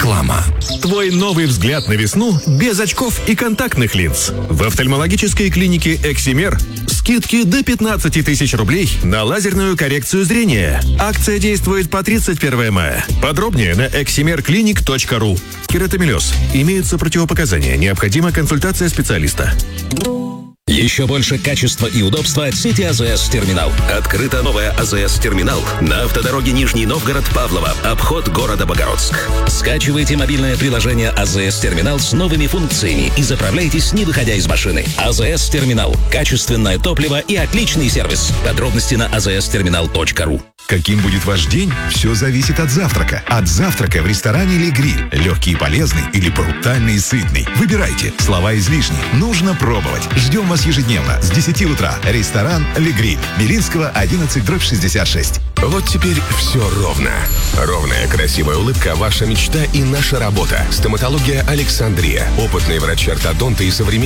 Реклама. Твой новый взгляд на весну без очков и контактных линз. В офтальмологической клинике «Эксимер» скидки до 15 тысяч рублей на лазерную коррекцию зрения. Акция действует по 31 мая. Подробнее на eximerclinic.ru. Кератомелез. Имеются противопоказания. Необходима консультация специалиста. Еще больше качества и удобства в сети АЗС Терминал. Открыта новая АЗС Терминал на автодороге Нижний Новгород-Павлово, обход города Богородск. Скачивайте мобильное приложение АЗС Терминал с новыми функциями и заправляйтесь, не выходя из машины. АЗС Терминал. Качественное топливо и отличный сервис. Подробности на azsterminal.ru. Каким будет ваш день, все зависит от завтрака. От завтрака в ресторане «Ле Гриль». Легкий и полезный или брутальный и сытный. Выбирайте. Слова излишни. Нужно пробовать. Ждем вас ежедневно с 10 утра. Ресторан «Ле Гриль». Белинского, 11/66. Вот теперь все ровно. Ровная, красивая улыбка – ваша мечта и наша работа. Стоматология Александрия. Опытные врачи-ортодонты и современные